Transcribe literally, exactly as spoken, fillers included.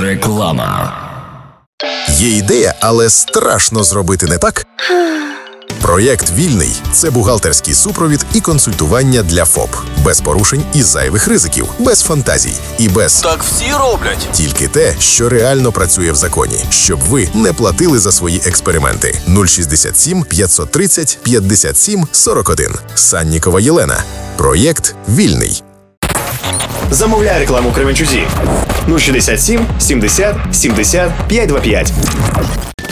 Реклама. Є ідея, але страшно зробити не так? Проєкт «Вільний» – це бухгалтерський супровід і консультування для ФОП. Без порушень і зайвих ризиків, без фантазій і без «так всі роблять». Тільки те, що реально працює в законі, щоб ви не платили за свої експерименти. нуль шістдесят сім п'ятсот тридцять п'ятдесят сім сорок один. Саннікова Єлена. Проєкт «Вільний». Замовляй рекламу в Кременчузі. нуль шістдесят сім сімдесят сімдесят п'ятсот двадцять п'ять.